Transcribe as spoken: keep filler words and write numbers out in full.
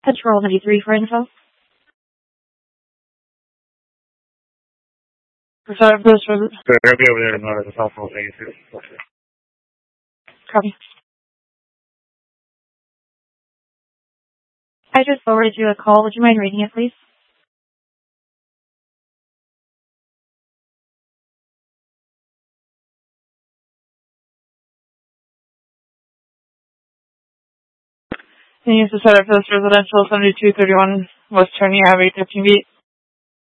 Patrol ninety-three for info. Sorry for this resident. They'll be over there tomorrow at the hospital ninety-two. Copy. I just forwarded you a call. Would you mind reading it, please? And you have to set up for this residential seventy-two thirty-one West Turney Ave, fifteen feet.